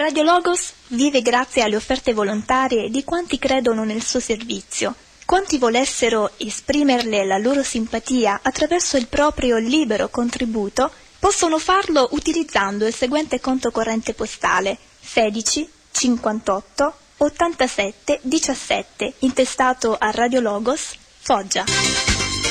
Radio Logos vive grazie alle offerte volontarie di quanti credono nel suo servizio. Quanti volessero esprimerle la loro simpatia attraverso il proprio libero contributo, possono farlo utilizzando il seguente conto corrente postale 16 58 87 17, intestato a Radio Logos, Foggia.